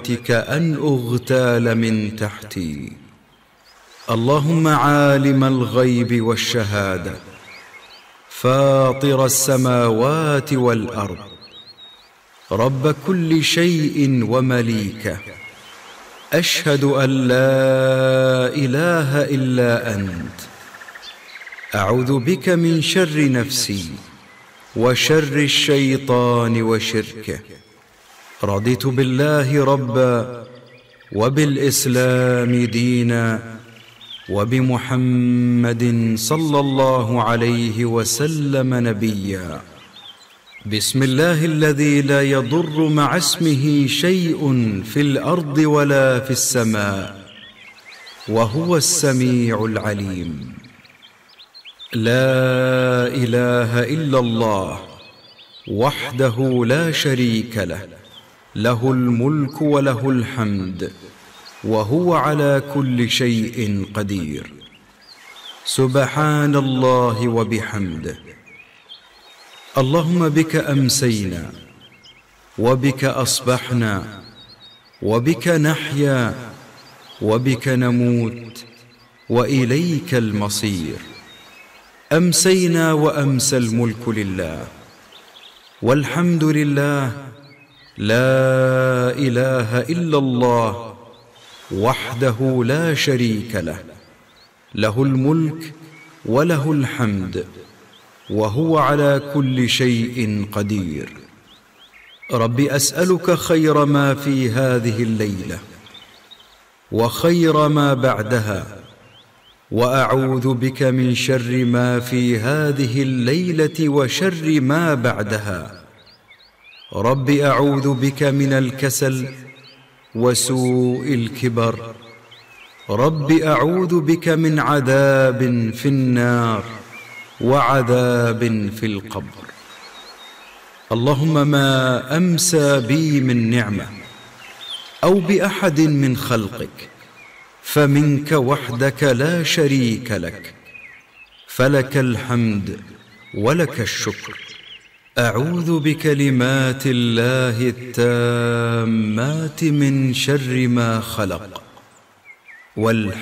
عظمتك أن أغتال من تحتي. اللهم عالم الغيب والشهادة، فاطر السماوات والأرض، رب كل شيء ومليكه، أشهد أن لا إله إلا أنت، أعوذ بك من شر نفسي وشر الشيطان وشركه. رضيت بالله ربا، وبالإسلام دينا، وبمحمد صلى الله عليه وسلم نبيا. بسم الله الذي لا يضر مع اسمه شيء في الأرض ولا في السماء، وهو السميع العليم. لا إله إلا الله وحده لا شريك له، له الملك وله الحمد، وهو على كل شيء قدير. سبحان الله وبحمده. اللهم بك أمسينا، وبك أصبحنا، وبك نحيا، وبك نموت، وإليك المصير. أمسينا وأمسى الملك لله، والحمد لله، لا إله إلا الله وحده لا شريك له، له الملك وله الحمد، وهو على كل شيء قدير. رب أسألك خير ما في هذه الليلة، وخير ما بعدها، وأعوذ بك من شر ما في هذه الليلة وشر ما بعدها. رب أعوذ بك من الكسل وسوء الكبر. رب أعوذ بك من عذاب في النار وعذاب في القبر. اللهم ما أمسى بي من نعمة أو بأحد من خلقك فمنك وحدك لا شريك لك، فلك الحمد ولك الشكر. أعوذ بكلمات الله التامات من شر ما خلق.